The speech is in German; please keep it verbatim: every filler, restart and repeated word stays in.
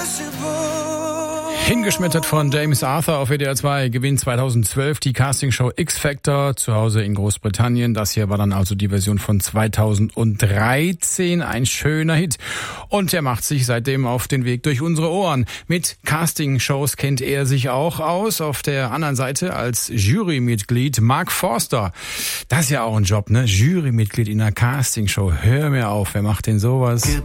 Hingeschmettert von James Arthur auf W D R zwei, gewinnt zweitausendzwölf die Castingshow X Factor zu Hause in Großbritannien. Das hier war dann also die Version von zweitausenddreizehn, ein schöner Hit. Und er macht sich seitdem auf den Weg durch unsere Ohren. Mit Castingshows kennt er sich auch aus. Auf der anderen Seite als Jurymitglied Mark Forster. Das ist ja auch ein Job, ne? Jurymitglied in einer Castingshow. Hör mir auf, wer macht denn sowas?